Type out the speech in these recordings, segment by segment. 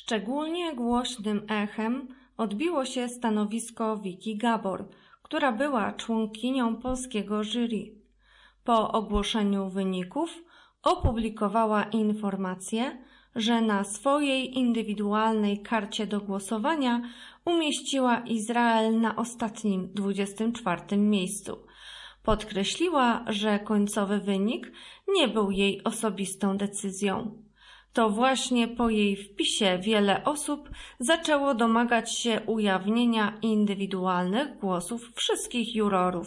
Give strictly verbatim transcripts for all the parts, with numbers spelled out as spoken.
Szczególnie głośnym echem odbiło się stanowisko Wiki Gabor, która była członkinią polskiego jury. Po ogłoszeniu wyników opublikowała informację, że na swojej indywidualnej karcie do głosowania umieściła Izrael na ostatnim, dwudziestym czwartym miejscu. Podkreśliła, że końcowy wynik nie był jej osobistą decyzją. To właśnie po jej wpisie wiele osób zaczęło domagać się ujawnienia indywidualnych głosów wszystkich jurorów.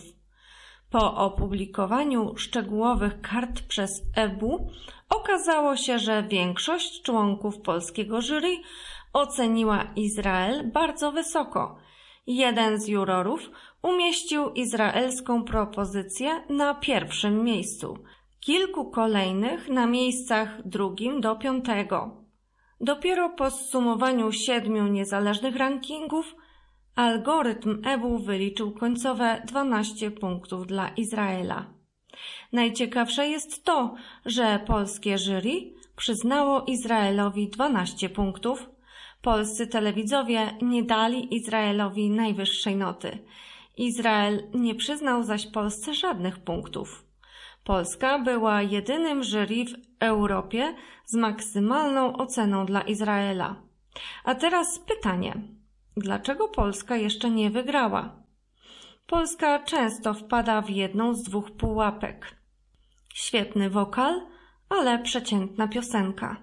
Po opublikowaniu szczegółowych kart przez E B U okazało się, że większość członków polskiego jury oceniła Izrael bardzo wysoko. Jeden z jurorów umieścił izraelską propozycję na pierwszym miejscu, kilku kolejnych na miejscach drugim do piątego. Dopiero po zsumowaniu siedmiu niezależnych rankingów algorytm E B U wyliczył końcowe dwanaście punktów dla Izraela. Najciekawsze jest to, że polskie jury przyznało Izraelowi dwanaście punktów. Polscy telewidzowie nie dali Izraelowi najwyższej noty. Izrael nie przyznał zaś Polsce żadnych punktów. Polska była jedynym jury w Europie z maksymalną oceną dla Izraela. A teraz pytanie. Dlaczego Polska jeszcze nie wygrała? Polska często wpada w jedną z dwóch pułapek. Świetny wokal, ale przeciętna piosenka.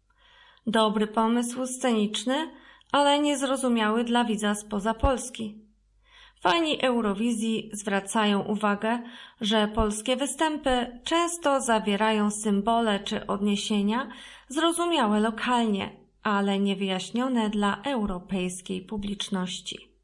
Dobry pomysł sceniczny, ale niezrozumiały dla widza spoza Polski. Fani Eurowizji zwracają uwagę, że polskie występy często zawierają symbole czy odniesienia zrozumiałe lokalnie, ale niewyjaśnione dla europejskiej publiczności.